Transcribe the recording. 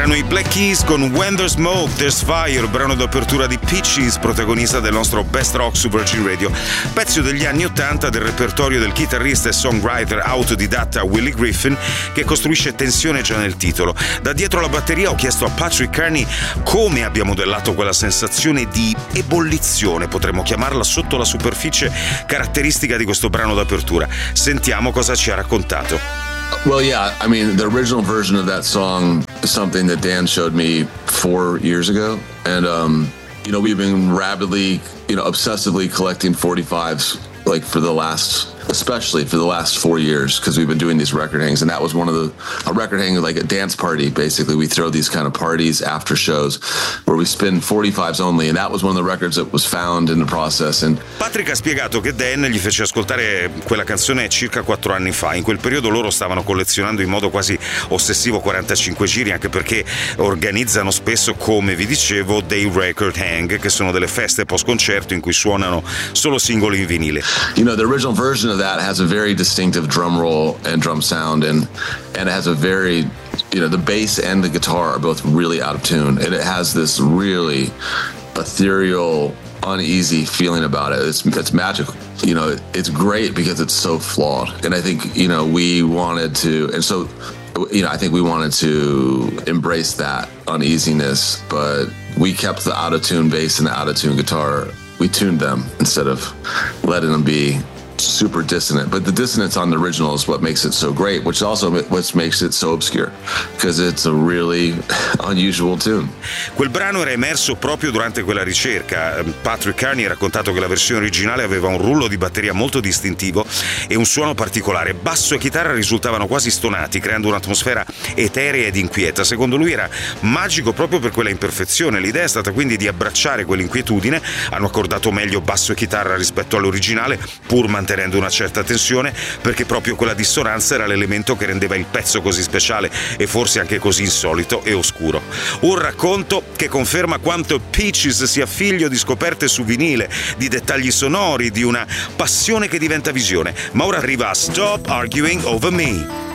Erano i Black Keys con When There's Smoke, There's Fire, brano d'apertura di Peaches, protagonista del nostro Best Rock su Virgin Radio. Pezzo degli anni '80 del repertorio del chitarrista e songwriter autodidatta Willie Griffin, che costruisce tensione già nel titolo. Da dietro la batteria ho chiesto a Patrick Kearney come abbia modellato quella sensazione di ebollizione, potremmo chiamarla, sotto la superficie caratteristica di questo brano d'apertura. Sentiamo cosa ci ha raccontato. Well, yeah, I mean, the original version of that song is something that Dan showed me 4 years ago. And, we've been rapidly, obsessively collecting 45s, especially for the last 4 years, because we've been doing these record hangs. And that was a record hang, like a dance party, basically. We throw these kind of parties after shows where we spin 45s only. And that was one of the records that was found in the process. And Patrick ha spiegato che Dan gli fece ascoltare quella canzone circa 4 anni fa. In quel periodo loro stavano collezionando in modo quasi ossessivo 45 giri, anche perché organizzano spesso, come vi dicevo, dei record hang, che sono delle feste post concerto in cui suonano solo singoli in vinile. The original version of that has a very distinctive drum roll and drum sound, and it has a very, the bass and the guitar are both really out of tune, and it has this really ethereal, uneasy feeling about it. It's magical. It's great because it's so flawed, and I think we wanted to, and so I think we wanted to embrace that uneasiness, but we kept the out of tune bass and the out of tune guitar. We tuned them instead of letting them be super dissonant, but the dissonance on the original is what makes it so great, which also what makes it so obscure, because it's a really unusual tune. Quel brano era emerso proprio durante quella ricerca. Patrick Kearney ha raccontato che la versione originale aveva un rullo di batteria molto distintivo e un suono particolare. Basso e chitarra risultavano quasi stonati, creando un'atmosfera eterea ed inquieta. Secondo lui era magico proprio per quella imperfezione. L'idea è stata quindi di abbracciare quell'inquietudine. Hanno accordato meglio basso e chitarra rispetto all'originale, pur mantenendo una certa tensione, perché proprio quella dissonanza era l'elemento che rendeva il pezzo così speciale e forse anche così insolito e oscuro. Un racconto che conferma quanto Peaches sia figlio di scoperte su vinile, di dettagli sonori, di una passione che diventa visione. Ma ora arriva Stop Arguing Over Me.